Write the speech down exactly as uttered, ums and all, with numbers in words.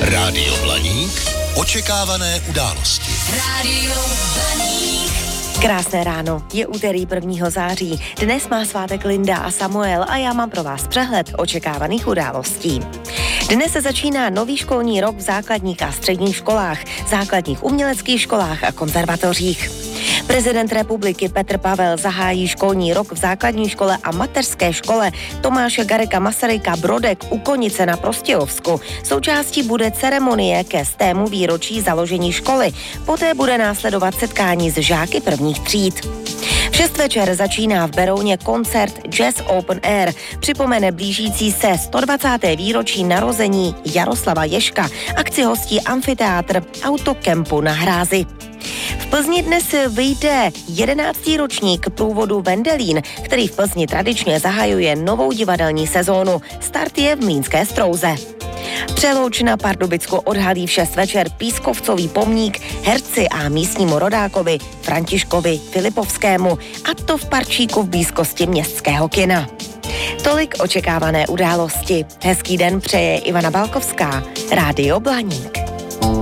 Rádio Blaník. Očekávané události. Rádio Blaník. Krásné ráno, je úterý prvního září. Dnes má svátek Linda a Samuel a já mám pro vás přehled očekávaných událostí. Dnes se začíná nový školní rok v základních a středních školách, základních uměleckých školách a konzervatořích. Prezident republiky Petr Pavel zahájí školní rok v základní škole a mateřské škole Tomáše Garrigua Masaryka Brodek u Konice na Prostějovsku. Součástí bude ceremonie ke stému výročí založení školy. Poté bude následovat setkání s žáky prvních tříd. V šest večer začíná v Berouně koncert Jazz Open Air. Připomene blížící se sto dvacáté výročí narození Jaroslava Ježka. Akci hostí amfiteátr Autokempu na Hrázi. V Plzni dnes vyjde jedenáctý ročník průvodu Vendelín, který v Plzni tradičně zahajuje novou divadelní sezónu. Start je v Mlýnské Strouze. Přelouč na Pardubicku odhalí v šest večer pískovcový pomník herci a místnímu rodákovi Františkovi Filipovskému, a to v parčíku v blízkosti městského kina. Tolik očekávané události. Hezký den přeje Ivana Balkovská, Rádio Blaník.